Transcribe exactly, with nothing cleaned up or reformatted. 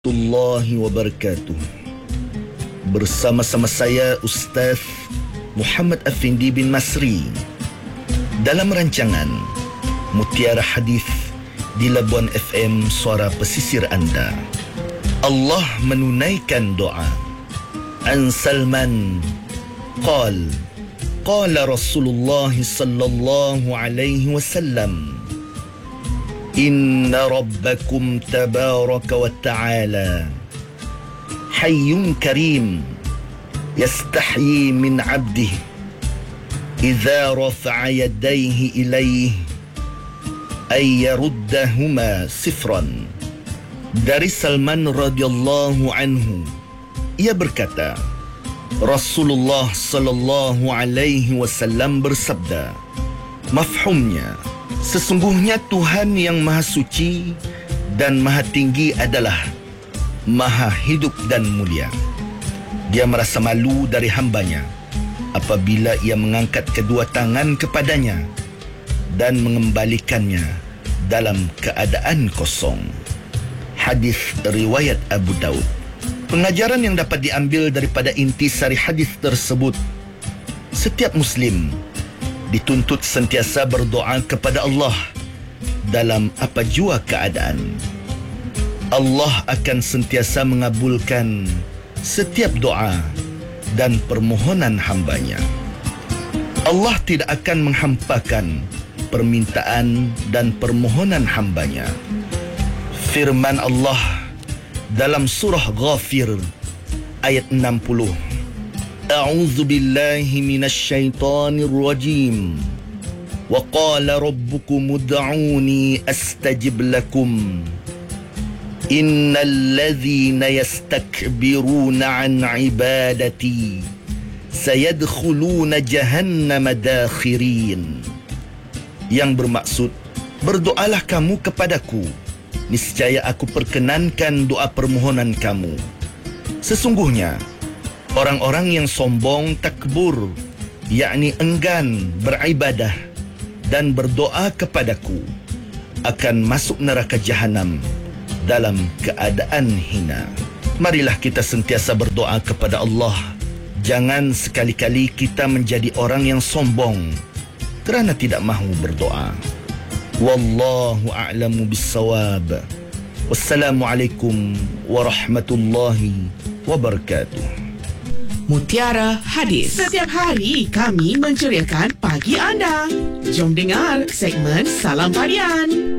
warahmatullahi wabarakatuh. Bersama-sama saya Ustaz Muhammad Afindi bin Masri dalam rancangan Mutiara Hadis di Labuan F M, suara pesisir anda. Allah menunaikan doa. An Salman qal qala Rasulullah sallallahu alaihi wasallam, Inna rabbakum tabaraka wa ta'ala hayyun karim yastahyi min abdih idza rafa'a yadayhi ilayhi ay yaruddahuma sifran. Dari Salman radhiyallahu anhu, ia berkata, Rasulullah sallallahu alaihi wasallam bersabda, mafhumnya, sesungguhnya Tuhan yang Maha Suci dan Maha Tinggi adalah Maha Hidup dan Mulia. Dia merasa malu dari hambanya apabila ia mengangkat kedua tangan kepadanya dan mengembalikannya dalam keadaan kosong. Hadis riwayat Abu Daud. Pengajaran yang dapat diambil daripada intisari hadis tersebut, setiap Muslim dituntut sentiasa berdoa kepada Allah dalam apa jua keadaan. Allah akan sentiasa mengabulkan setiap doa dan permohonan hambanya. Allah tidak akan menghampakan permintaan dan permohonan hambanya. Firman Allah dalam surah Ghafir ayat enam puluh, A'udzu billahi minasy syaithanir rajim. Wa qala rabbukum ud'uni astajib lakum. Innal ladzina yastakbiruna 'an 'ibadati sayadkhuluna jahannama dakhirin. Yang bermaksud, berdoalah kamu kepadaku, niscaya aku perkenankan doa permohonan kamu. Sesungguhnya orang-orang yang sombong, takbur, yakni enggan beribadah dan berdoa kepadaku, akan masuk neraka jahanam dalam keadaan hina. Marilah kita sentiasa berdoa kepada Allah. Jangan sekali-kali kita menjadi orang yang sombong kerana tidak mahu berdoa. Wallahu a'lamu bis-shawab. Wassalamualaikum warahmatullahi wabarakatuh. Mutiara Hadis. Setiap hari kami menceriakan pagi anda. Jom dengar segmen Salam Padian.